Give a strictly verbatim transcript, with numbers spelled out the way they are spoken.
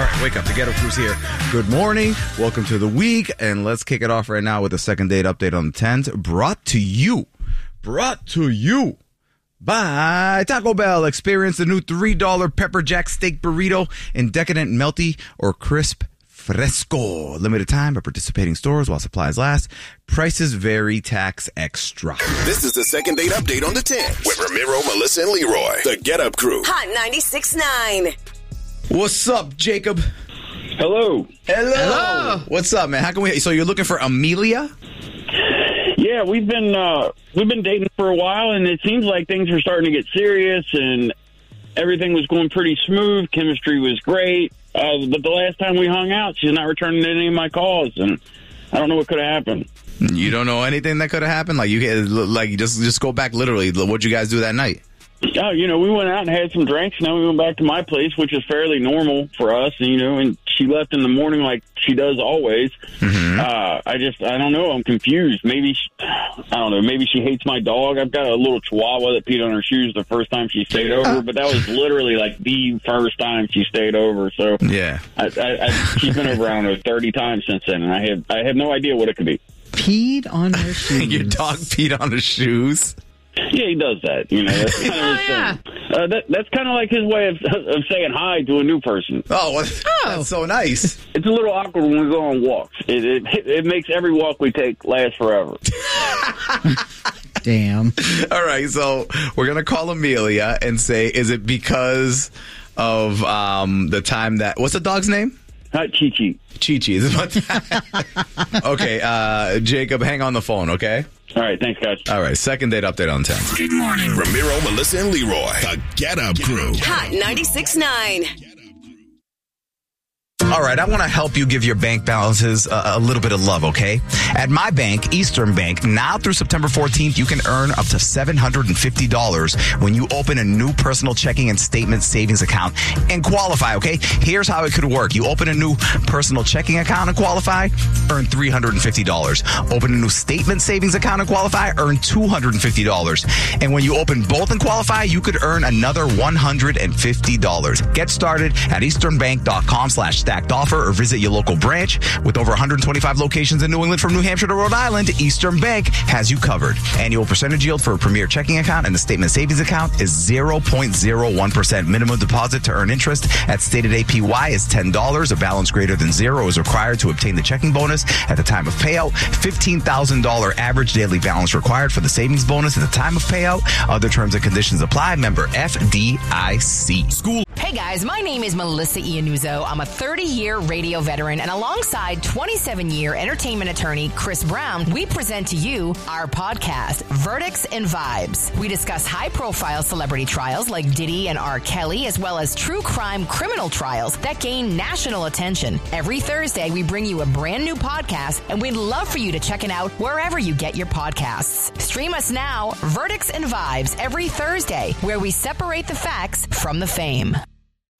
All right, wake up. The Ghetto Crew's here. Good morning. Welcome to the week. And let's kick it off right now with a second date update on the tens. Brought to you. Brought to you by Taco Bell. Experience the new three dollar pepper jack steak burrito in decadent, melty, or crisp fresco. Limited time at participating stores while supplies last. Prices vary. Tax extra. This is the second date update on the tens with Ramiro, Melissa, and Leroy. The Get Up Crew. Hot ninety-six point nine. What's up, Jacob? Hello. Hello. Hello. What's up, man? How can we? So you're looking for Amelia? Yeah, we've been uh, we've been dating for a while, and it seems like things were starting to get serious, and everything was going pretty smooth. Chemistry was great, uh, but the last time we hung out, she's not returning any of my calls, and I don't know what could have happened. You don't know anything that could have happened? Like you get, like just just go back literally. What'd you guys do that night? Oh, you know, we went out and had some drinks, and then we went back to my place, which is fairly normal for us, and, you know, and she left in the morning like she does always. Mm-hmm. Uh, I just, I don't know, I'm confused. Maybe, she, I don't know, maybe she hates my dog. I've got a little chihuahua that peed on her shoes the first time she stayed over, but that was literally like the first time she stayed over, so yeah, I, I, I, she's been over, I don't know, thirty times since then, and I have, I have no idea what it could be. Peed on her shoes. Your dog peed on her shoes? Yeah, he does that. You know, that's kind of Oh, his yeah. thing. Uh, that, that's kind of like his way of, of saying hi to a new person. Oh, well, Oh. that's so nice. It's a little awkward when we go on walks. It, it it makes every walk we take last forever. Damn. All right, so we're gonna call Amelia and say, is it because of um, the time that? What's the dog's name? Hi, Chi-Chi. Chi-Chi. Is it about that? Okay, uh, Jacob, hang on the phone, okay? All right, thanks, guys. All right, second date update on ten. Good morning. Ramiro, Melissa, and Leroy. The Get Up Crew. Hot ninety-six point nine. All right, I want to help you give your bank balances a, a little bit of love, okay? At my bank, Eastern Bank, now through September fourteenth, you can earn up to seven hundred fifty dollars when you open a new personal checking and statement savings account and qualify, okay? Here's how it could work. You open a new personal checking account and qualify, earn three hundred fifty dollars. Open a new statement savings account and qualify, earn two hundred fifty dollars. And when you open both and qualify, you could earn another one hundred fifty dollars. Get started at easternbank.com slash stacked offer or visit your local branch. With over one hundred twenty-five locations in New England from New Hampshire to Rhode Island, Eastern Bank has you covered. Annual percentage yield for a premier checking account and the statement savings account is zero point zero one percent. Minimum deposit to earn interest at stated A P Y is ten dollars. A balance greater than zero is required to obtain the checking bonus at the time of payout. fifteen thousand dollars average daily balance required for the savings bonus at the time of payout. Other terms and conditions apply. Member F D I C. School. Hey guys, my name is Melissa Iannuzzo. I'm a thirty-year radio veteran, and alongside twenty-seven-year entertainment attorney Chris Brown, we present to you our podcast, Verdicts and Vibes. We discuss high-profile celebrity trials like Diddy and R. Kelly, as well as true crime criminal trials that gain national attention. Every Thursday, we bring you a brand new podcast, and we'd love for you to check it out wherever you get your podcasts. Stream us now, Verdicts and Vibes, every Thursday, where we separate the facts from the fame.